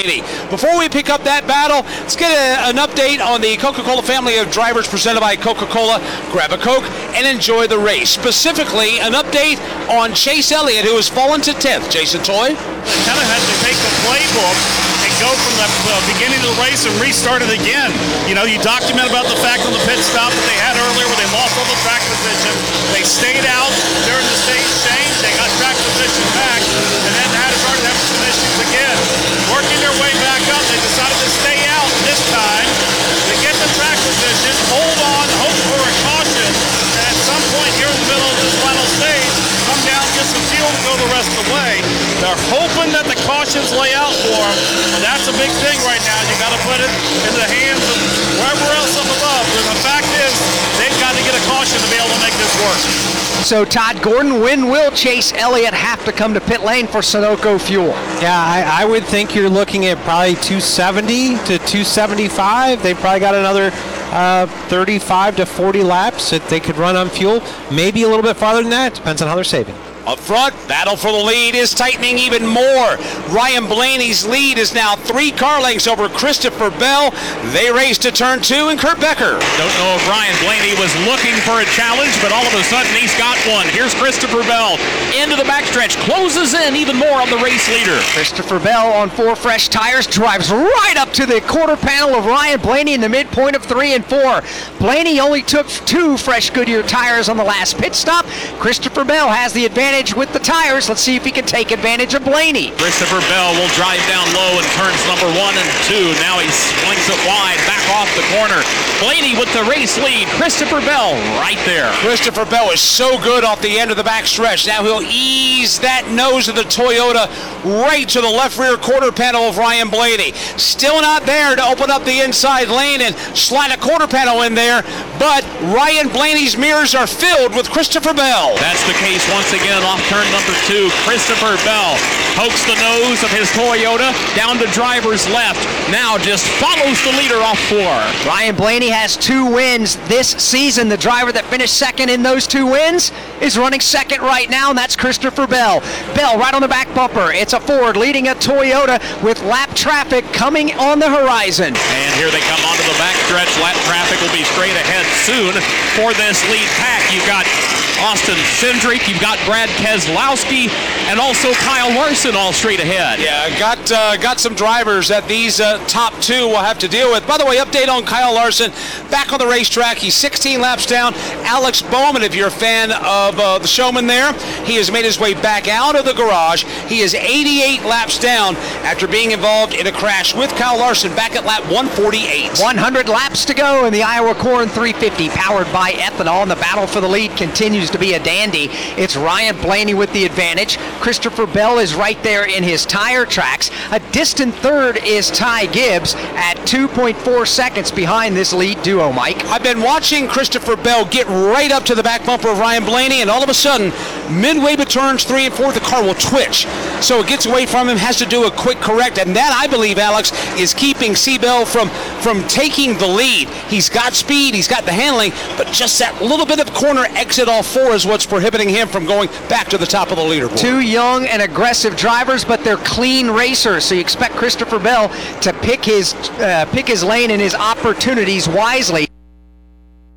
Blaney. Before we pick up that battle, let's get an update on the Coca-Cola family of drivers presented by Coca-Cola. Grab a Coke and enjoy the race. Specifically, an update on Chase Elliott, who has fallen to 10th. Jason Toy? They kind of had to take the playbook and go from the beginning of the race and restart it again. You know, you document about the fact on the pit stop that they had earlier where they lost all the track position. They stayed out during the stage change. They got track position back and then started having some issues again. Working their way back up, they decided to stay out this time to get the track position, hold on, hope for a caution, and at some point here in the middle of this final stage, come down, get some fuel, and go the rest of the way. They're hoping that the cautions lay out for them, but that's a big thing right now. You got to put it in the hands of wherever else up above. And the fact is, they've got to get a caution to be able to make this work. So, Todd Gordon, when will Chase Elliott have to come to pit lane for Sunoco fuel? Yeah, I would think you're looking at probably 270 to 275. They've probably got another 35 to 40 laps that they could run on fuel. Maybe a little bit farther than that. Depends on how they're saving. Up front, battle for the lead is tightening even more. Ryan Blaney's lead is now 3 car lengths over Christopher Bell. They race to turn 2 and Kurt Becker. Don't know if Ryan Blaney was looking for a challenge, but all of a sudden he's got one. Here's Christopher Bell into the backstretch, closes in even more on the race leader. Christopher Bell on 4 fresh tires drives right up to the quarter panel of Ryan Blaney in the midpoint of 3 and 4. Blaney only took 2 fresh Goodyear tires on the last pit stop. Christopher Bell has the advantage with the tires. Let's see if he can take advantage of Blaney. Christopher Bell will drive down low in turns number 1 and 2. Now he swings it wide, back off the corner. Blaney with the race lead. Christopher Bell right there. Christopher Bell is so good off the end of the back stretch. Now he'll ease that nose of the Toyota right to the left rear quarter panel of Ryan Blaney. Still not there to open up the inside lane and slide a quarter panel in there, but Ryan Blaney's mirrors are filled with Christopher Bell. That's the case once again off turn number 2. Christopher Bell pokes the nose of his Toyota down to driver's left. Now just follows the leader off 4. Ryan Blaney has 2 wins this season. The driver that finished second in those 2 wins is running second right now, and that's Christopher Bell. Bell right on the back bumper. It's a Ford leading a Toyota with lap traffic coming on the horizon. And here they come onto the backstretch. Lap traffic will be straight ahead soon for this lead pack. You've got Austin Cindric, you've got Brad Keselowski, and also Kyle Larson all straight ahead. Yeah, got some drivers that these top 2 will have to deal with. By the way, update on Kyle Larson. Back on the racetrack. He's 16 laps down. Alex Bowman, if you're a fan of the showman there, he has made his way back out of the garage. He is 88 laps down after being involved in a crash with Kyle Larson back at lap 148. 100 laps to go in the Iowa Corn 350 powered by ethanol, and the battle for the lead continues to be a dandy. It's Ryan Blaney with the advantage. Christopher Bell is right there in his tire tracks. A distant third is Ty Gibbs at 2.4 seconds behind this lead duo, Mike. I've been watching Christopher Bell get right up to the back bumper of Ryan Blaney, and all of a sudden, midway between turns 3 and 4, the car will twitch. So it gets away from him, has to do a quick correct, and that, I believe, Alex, is keeping C-Bell from taking the lead. He's got speed, he's got the handling, but just that little bit of corner exit off 4 is what's prohibiting him from going back to the top of the leaderboard. 2 young and aggressive drivers, but they're clean racers, so you expect Christopher Bell to pick his lane and his opportunities wisely.